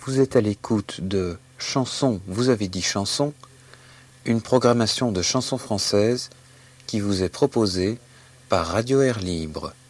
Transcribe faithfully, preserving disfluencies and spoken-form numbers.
Vous êtes à l'écoute de Chansons, vous avez dit chansons, une programmation de chansons françaises qui vous est proposée par Radio Air Libre.